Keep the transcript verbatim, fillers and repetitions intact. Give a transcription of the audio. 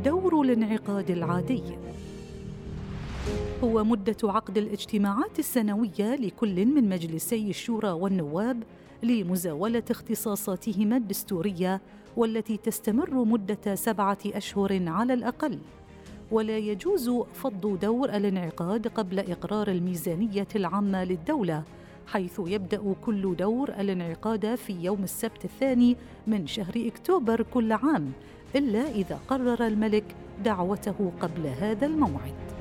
دور الانعقاد العادي. هو مدة عقد الاجتماعات السنوية لكل من مجلسي الشورى والنواب لمزاولة اختصاصاتهما الدستورية، والتي تستمر مدة سبعة أشهر على الأقل. ولا يجوز فض دور الانعقاد قبل إقرار الميزانية العامة للدولة، حيث يبدأ كل دور الانعقاد في يوم السبت الثاني من شهر أكتوبر كل عام، إلا إذا قرر الملك دعوته قبل هذا الموعد.